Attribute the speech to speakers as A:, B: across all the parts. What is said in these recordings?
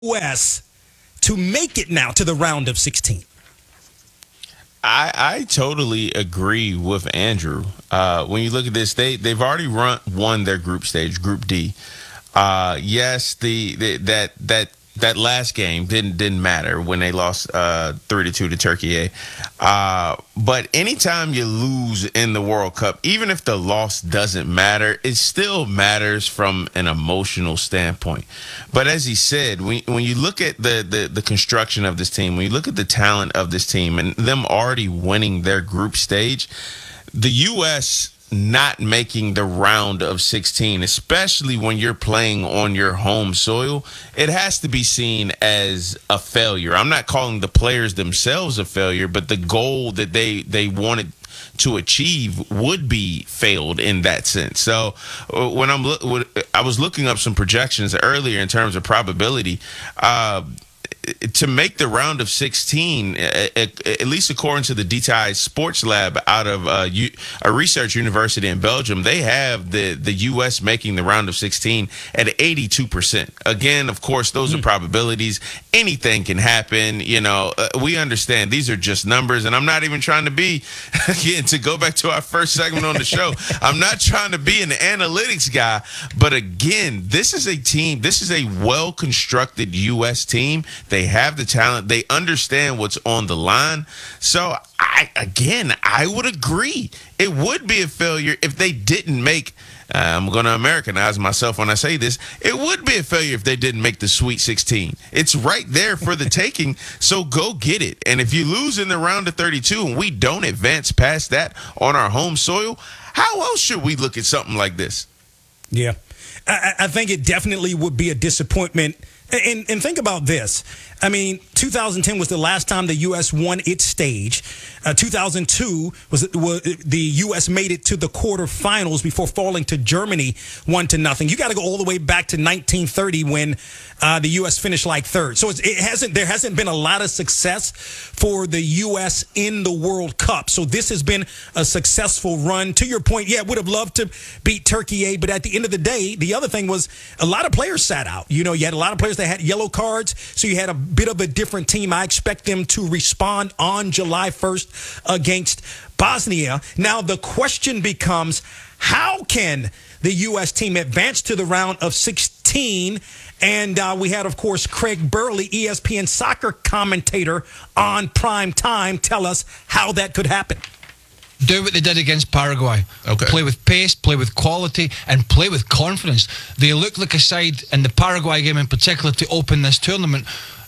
A: U.S. to make it now to the round of 16?
B: I totally agree with Andrew. When you look at this, they've already won their group stage, Group D. Yes, that last game didn't matter when they lost 3-2 to Turkey. But anytime you lose in the World Cup, even if the loss doesn't matter, it still matters from an emotional standpoint. But as he said, when you look at the construction of this team, when you look at the talent of this team and them already winning their group stage, the U.S. not making the round of 16, especially when you're playing on your home soil, it has to be seen as a failure. I'm not calling the players themselves a failure, but the goal that they wanted to achieve would be failed in that sense. So when I was looking up some projections earlier in terms of probability, to make the round of 16, at least according to the DTI Sports Lab out of a research university in Belgium, they have the U.S. making the round of 16 at 82%. Again, of course, those are probabilities. Anything can happen. We understand these are just numbers, and I'm not even trying to be, again, to go back to our first segment on the show, I'm not trying to be an analytics guy, but again, this is a well-constructed U.S. team. They have the talent. They understand what's on the line. So, I would agree. It would be a failure if they didn't make, I'm going to Americanize myself when I say this, it would be a failure if they didn't make the Sweet 16. It's right there for the taking, so go get it. And if you lose in the round of 32 and we don't advance past that on our home soil, how else should we look at something like this?
A: Yeah, I think it definitely would be a disappointment. And think about this. I mean, 2010 was the last time the U.S. won its stage. 2002 was the U.S. made it to the quarterfinals before falling to Germany 1-0. You got to go all the way back to 1930 when the U.S. finished like third. So there hasn't been a lot of success for the U.S. in the World Cup. So this has been a successful run. To your point, yeah, would have loved to beat Turkey, but at the end of the day, the other thing was a lot of players sat out. You had a lot of players that had yellow cards, so you had a bit of a different team. I expect them to respond on July 1st against Bosnia. Now, the question becomes, how can the U.S. team advance to the round of 16? And we had, of course, Craig Burley, ESPN soccer commentator on Prime Time, tell us how that could happen.
C: Do what they did against Paraguay.
D: Okay.
C: Play with pace, play with quality, and play with confidence. They look like a side in the Paraguay game in particular to open this tournament.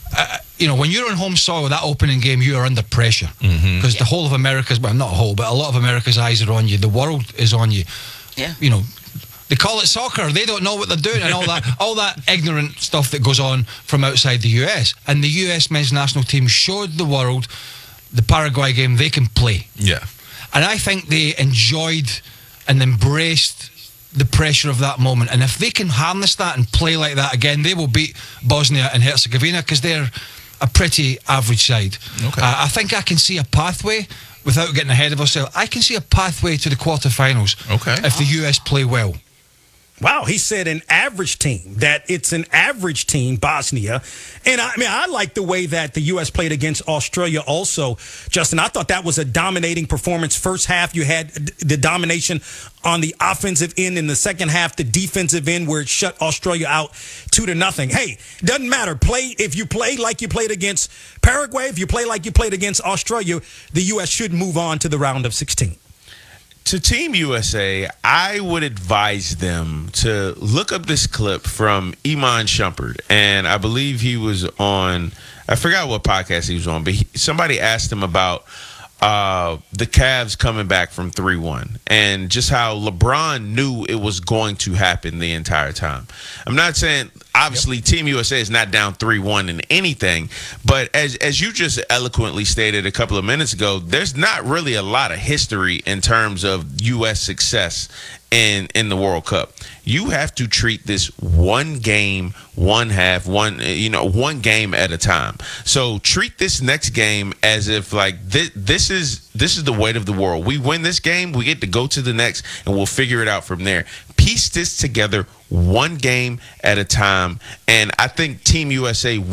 C: When you're on home soil, that opening game, you are under pressure. Because the whole of America's, well, not a whole, but a lot of America's eyes are on you. The world is on you.
E: Yeah.
C: They call it soccer. They don't know what they're doing and all that ignorant stuff that goes on from outside the US. And the US men's national team showed the world the Paraguay game they can play.
D: Yeah.
C: And I think they enjoyed and embraced the pressure of that moment. And if they can harness that and play like that again, they will beat Bosnia and Herzegovina because they're a pretty average side.
D: Okay.
C: I think I can see a pathway, without getting ahead of ourselves, I can see a pathway to the quarterfinals if the US play well.
A: Wow, he said an average team, that it's an average team, Bosnia. And I like the way that the U.S. played against Australia also, Justin. I thought that was a dominating performance. First half, you had the domination on the offensive end. In the second half, the defensive end where it shut Australia out 2-0. Hey, doesn't matter. If you play like you played against Paraguay, if you play like you played against Australia, the U.S. should move on to the round of 16.
B: To Team USA, I would advise them to look up this clip from Iman Shumpert. And I believe he was on, I forgot what podcast he was on, but somebody asked him about the Cavs coming back from 3-1 and just how LeBron knew it was going to happen the entire time. I'm not saying, obviously, Team USA is not down 3-1 in anything, but as you just eloquently stated a couple of minutes ago, there's not really a lot of history in terms of U.S. success in the World Cup. You have to treat this one game, one game at a time. So treat this next game as if like this is the weight of the world. We win this game, we get to go to the next, and we'll figure it out from there. piece this together one game at a time. And I think Team USA